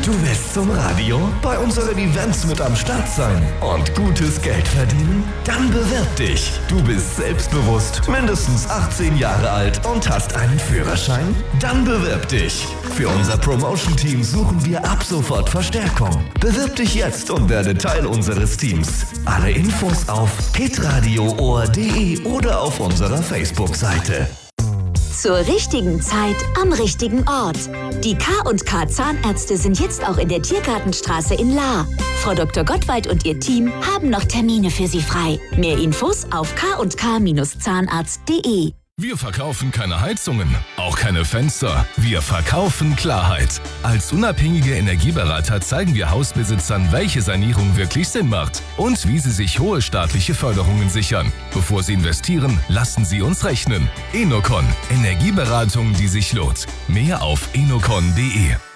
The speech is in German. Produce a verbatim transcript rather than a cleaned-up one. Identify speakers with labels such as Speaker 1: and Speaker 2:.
Speaker 1: Du willst zum Radio, bei unseren Events mit am Start sein und gutes Geld verdienen? Dann bewirb dich. Du bist selbstbewusst, mindestens achtzehn Jahre alt und hast einen Führerschein? Dann bewirb dich. Für unser Promotion-Team suchen wir ab sofort Verstärkung. Bewirb dich jetzt und werde Teil unseres Teams. Alle Infos auf hitradio ohr punkt de oder auf unserer Facebook-Seite.
Speaker 2: Zur richtigen Zeit am richtigen Ort. Die K und K Zahnärzte sind jetzt auch in der Tiergartenstraße in Lahr. Frau Doktor Gottwald und ihr Team haben noch Termine für Sie frei. Mehr Infos auf k und k zahnarzt punkt de.
Speaker 3: Wir verkaufen keine Heizungen, auch keine Fenster. Wir verkaufen Klarheit. Als unabhängige Energieberater zeigen wir Hausbesitzern, welche Sanierung wirklich Sinn macht und wie sie sich hohe staatliche Förderungen sichern. Bevor sie investieren, lassen sie uns rechnen. Enocon, Energieberatung, die sich lohnt. Mehr auf enocon punkt de.